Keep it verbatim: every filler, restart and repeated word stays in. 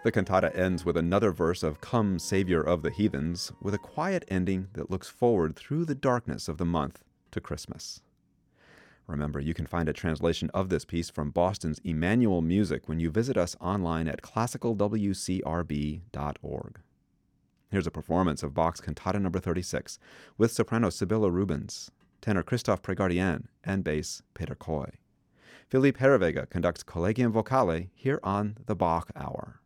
The cantata ends with another verse of Come, Savior of the Heathens, with a quiet ending that looks forward through the darkness of the month to Christmas. Remember, you can find a translation of this piece from Boston's Emmanuel Music when you visit us online at classical w c r b dot org. Here's a performance of Bach's Cantata number thirty-six with soprano Sibylla Rubens, tenor Christophe Prégardien, and bass Peter Coy. Philippe Herreweghe conducts Collegium Vocale here on the Bach Hour.